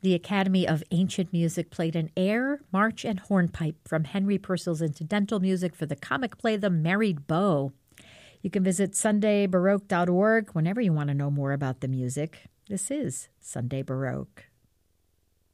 The Academy of Ancient Music played an air, march, and hornpipe from Henry Purcell's incidental music for the comic play The Married Beau. You can visit sundaybaroque.org whenever you want to know more about the music. This is Sunday Baroque.